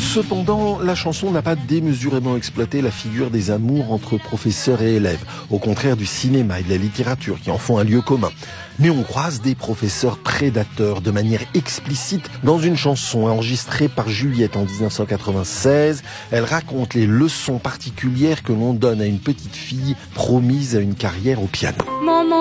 Cependant, la chanson n'a pas démesurément exploité la figure des amours entre professeurs et élèves, au contraire du cinéma et de la littérature qui en font un lieu commun. Mais on croise des professeurs prédateurs de manière explicite dans une chanson enregistrée par Juliette en 1996. Elle raconte les leçons particulières que l'on donne à une petite fille promise à une carrière au piano. Maman